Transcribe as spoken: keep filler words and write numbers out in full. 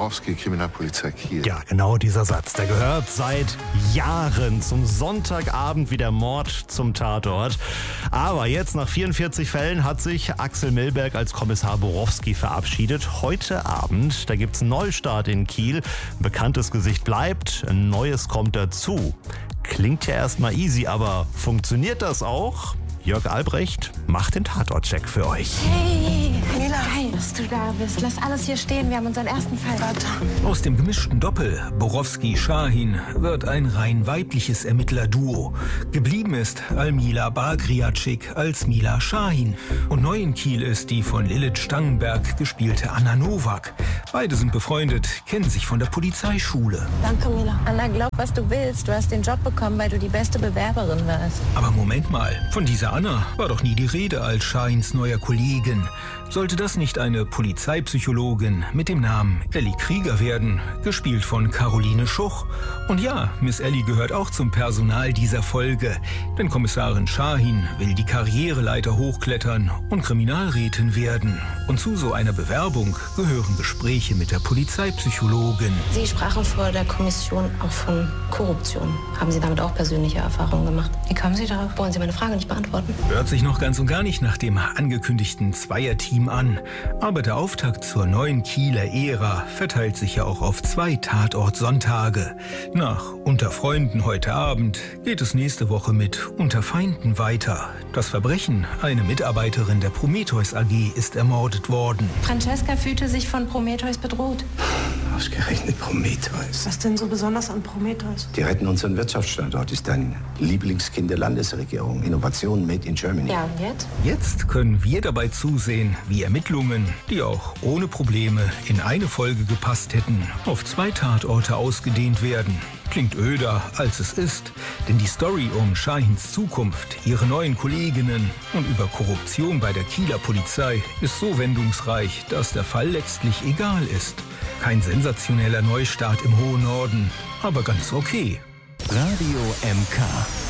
Borowski, Kriminalpolizei Kiel. Ja, genau dieser Satz. Der gehört seit Jahren zum Sonntagabend wie der Mord zum Tatort. Aber jetzt nach vierundvierzig Fällen hat sich Axel Milberg als Kommissar Borowski verabschiedet. Heute Abend, da gibt's einen Neustart in Kiel. Ein bekanntes Gesicht bleibt, ein neues kommt dazu. Klingt ja erstmal easy, aber funktioniert das auch? Jörg Albrecht macht den Tatort-Check für euch. Hey, Mila. Hi, dass du da bist. Lass alles hier stehen, wir haben unseren ersten Fall. Warte. Aus dem gemischten Doppel Borowski-Shahin wird ein rein weibliches Ermittlerduo. Geblieben ist Almila Bagriatschik als Mila Shahin. Und neu in Kiel ist die von Lilith Stangenberg gespielte Anna Nowak. Beide sind befreundet, kennen sich von der Polizeischule. Danke, Mila. Anna, glaub, was du willst. Du hast den Job bekommen, weil du die beste Bewerberin warst. Aber Moment mal, von dieser Anna war doch nie die Rede als Shahins neuer Kollegin. Sollte das nicht eine Polizeipsychologin mit dem Namen Ellie Krieger werden, gespielt von Caroline Schuch? Und ja, Miss Ellie gehört auch zum Personal dieser Folge, denn Kommissarin Shahin will die Karriereleiter hochklettern und Kriminalrätin werden. Und zu so einer Bewerbung gehören Gespräche mit der Polizeipsychologin. Sie sprachen vor der Kommission auch von Korruption. Haben Sie damit auch persönliche Erfahrungen gemacht? Wie kommen Sie darauf? Wollen Sie meine Frage nicht beantworten? Hört sich noch ganz und gar nicht nach dem angekündigten Zweierteam an. Aber der Auftakt zur neuen Kieler Ära verteilt sich ja auch auf zwei Tatort-Sonntage. Nach Unter Freunden heute Abend geht es nächste Woche mit Unter Feinden weiter. Das Verbrechen, eine Mitarbeiterin der Prometheus A G ist ermordet worden. Francesca fühlte sich von Prometheus bedroht. Ausgerechnet Prometheus. Was denn so besonders an Prometheus? Die retten unseren Wirtschaftsstandort. Ist ein Lieblingskind der Landesregierung. Innovation made in Germany. Ja, und jetzt? Jetzt können wir dabei zusehen, wie Ermittlungen, die auch ohne Probleme in eine Folge gepasst hätten, auf zwei Tatorte ausgedehnt werden. Klingt öder, als es ist, denn die Story um Shahins Zukunft, ihre neuen Kolleginnen und über Korruption bei der Kieler Polizei ist so wendungsreich, dass der Fall letztlich egal ist. Kein sensationeller Neustart im hohen Norden, aber ganz okay. Radio M K.